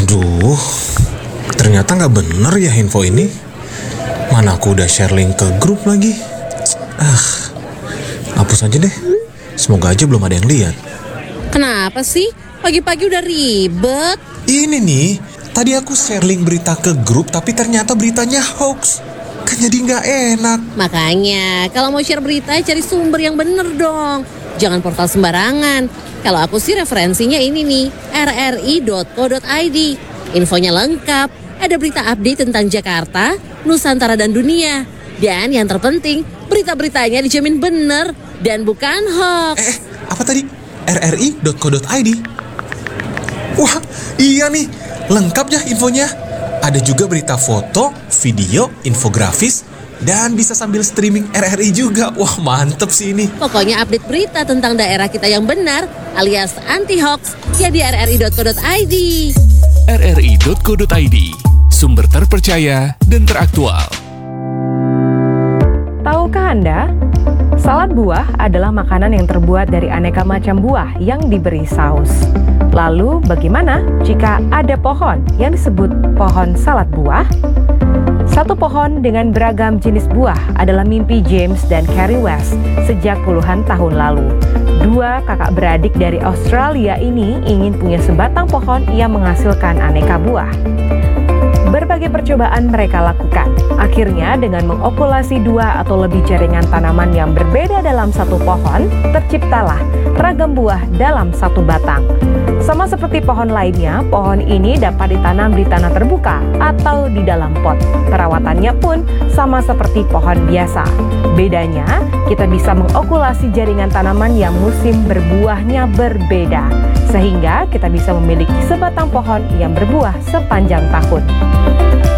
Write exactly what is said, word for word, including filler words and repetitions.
Aduh, ternyata nggak bener ya info ini. Mana aku udah share link ke grup lagi. Ah, hapus aja deh. Semoga aja belum ada yang lihat. Kenapa sih? Pagi-pagi udah ribet. Ini nih, tadi aku share link berita ke grup tapi ternyata beritanya hoax. Kan jadi nggak enak. Makanya, kalau mau share berita cari sumber yang bener dong. Jangan portal sembarangan. Kalau aku sih referensinya ini nih, r r i dot co dot i d. Infonya lengkap, ada berita update tentang Jakarta, Nusantara dan dunia. Dan yang terpenting, berita-beritanya dijamin bener dan bukan hoax. Eh, apa tadi? r r i dot co dot i d. Wah, iya nih, lengkap ya infonya. Ada juga berita foto, video, infografis, dan bisa sambil streaming R R I juga. Wah, mantep sih ini. Pokoknya update berita tentang daerah kita yang benar alias anti-hoax ya di r r i dot co dot i d. r r i dot co dot i d, sumber terpercaya dan teraktual. Tahukah Anda, salad buah adalah makanan yang terbuat dari aneka macam buah yang diberi saus. Lalu bagaimana jika ada pohon yang disebut pohon salad buah? Satu pohon dengan beragam jenis buah adalah mimpi James dan Carrie West sejak puluhan tahun lalu. Dua kakak beradik dari Australia ini ingin punya sebatang pohon yang menghasilkan aneka buah. Berbagai percobaan mereka lakukan. Akhirnya dengan mengokulasi dua atau lebih jaringan tanaman yang berbeda dalam satu pohon, terciptalah ragam buah dalam satu batang. Sama seperti pohon lainnya, pohon ini dapat ditanam di tanah terbuka atau di dalam pot. Perawatannya pun sama seperti pohon biasa. Bedanya, kita bisa mengokulasi jaringan tanaman yang musim berbuahnya berbeda, sehingga kita bisa memiliki sebatang pohon yang berbuah sepanjang tahun.